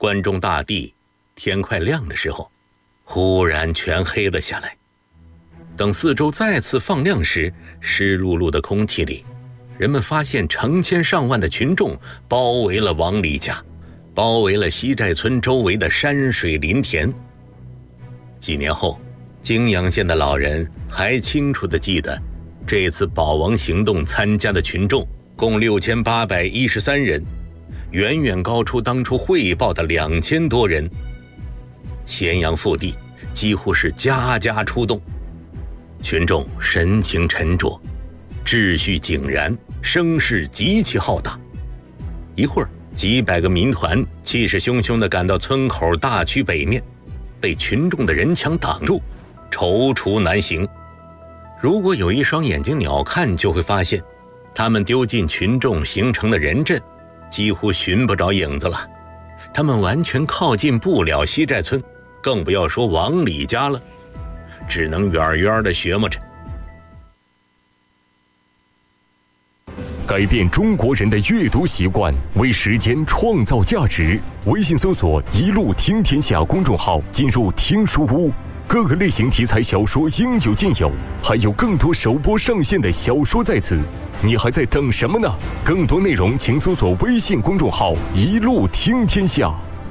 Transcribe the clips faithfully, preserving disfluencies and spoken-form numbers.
关中大地天快亮的时候，忽然全黑了下来。等四周再次放亮时，湿漉漉的空气里，人们发现成千上万的群众包围了王李家，包围了西寨村周围的山水林田。几年后，泾阳县的老人还清楚地记得，这次保王行动参加的群众共六千八百一十三人，远远高出当初汇报的两千多人。咸阳腹地几乎是家家出动，群众神情沉着，秩序井然，声势极其浩大。一会儿，几百个民团气势汹汹地赶到村口大区北面，被群众的人墙挡住，踌躇难行。如果有一双眼睛鸟瞰，就会发现他们丢进群众形成的人阵，几乎寻不着影子了。他们完全靠近不了西寨村，更不要说王李家了，只能远远地学摸着。 改变中国人的阅读习惯，为时间创造价值。微信搜索“一路听天下”公众号，进入听书屋，各个类型题材小说应有尽有，还有更多首播上线的小说在此，你还在等什么呢？更多内容请搜索微信公众号“一路听天下”。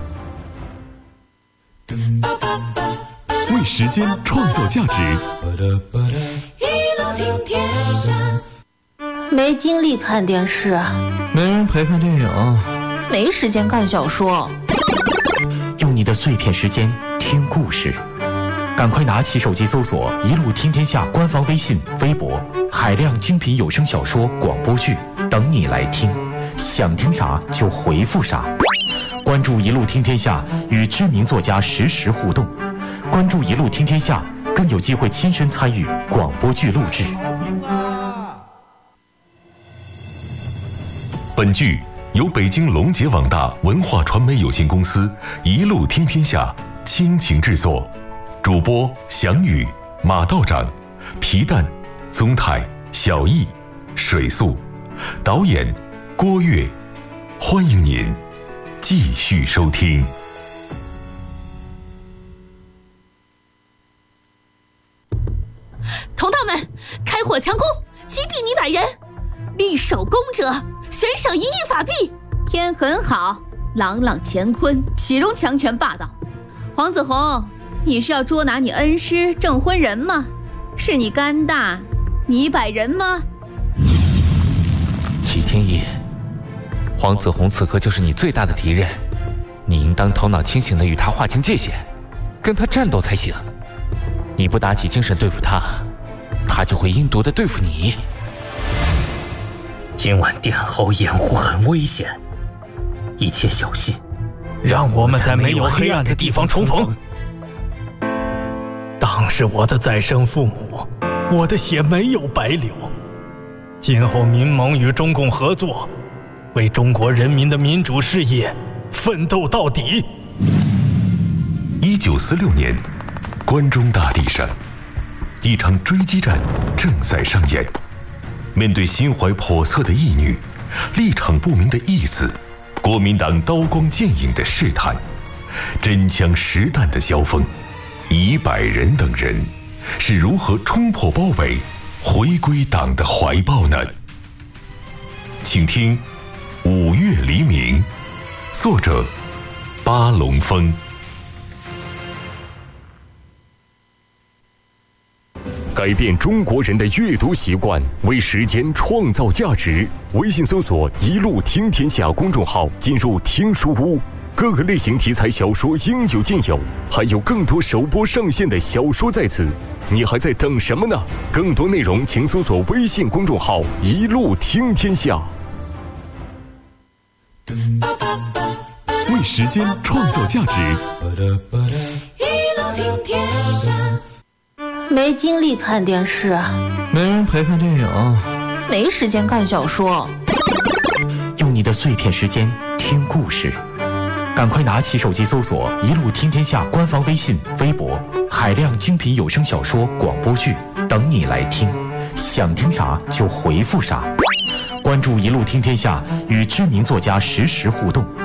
为时间创造价值， 一路听天下。 没精力看电视， 没人陪看电影， 没时间看小说。 用你的碎片时间听故事，赶快拿起手机搜索“一路听天下”官方微信、微博，海量精品有声小说、广播剧等你来听，想听啥就回复啥。关注“一路听天下”，与知名作家实时互动。关注“一路听天下”，更有机会亲身参与广播剧录制。 本剧由北京龙杰网大文化传媒有限公司一路听天下倾情制作，主播翔宇、马道长、皮蛋、宗泰、小易、水素，导演郭跃。欢迎您继续收听。 同道们，开火强攻，击毙你百人，立首功者悬赏一亿法币。 天很好，朗朗乾坤，岂容强权霸道？黄子弘，你是要捉拿你恩师证婚人吗？是你肝大，你百人吗？ 齐天野，黄子弘此刻就是你最大的敌人，你应当头脑清醒地与他划清界限，跟他战斗才行。你不打起精神对付他，他就会阴毒地对付你。 今晚殿后掩护很危险，一切小心， 让我们在没有黑暗的地方重逢。当是我的再生父母，我的血没有白流。今后民盟与中共合作，为中国人民的民主事业奋斗到底。 一九四六年，关中大地上，一场追击战正在上演。面对心怀叵测的义女，立场不明的义子，国民党刀光剑影的试探，真枪实弹的交锋，一百人等人是如何冲破包围，回归党的怀抱呢？请听《五月黎明》，作者巴龙峰。 改变中国人的阅读习惯，为时间创造价值。微信搜索“一路听天下”公众号，进入听书屋，各个类型题材小说应有尽有，还有更多首播上线的小说在此，你还在等什么呢？更多内容请搜索微信公众号“一路听天下”。为时间创造价值， 一路听天下。 没精力看电视， 没人陪看电影， 没时间看小说。 用你的碎片时间听故事，赶快拿起手机搜索“一路听天下”官方微信、微博，海量精品有声小说、广播剧等你来听，想听啥就回复啥。关注“一路听天下”，与知名作家实时互动。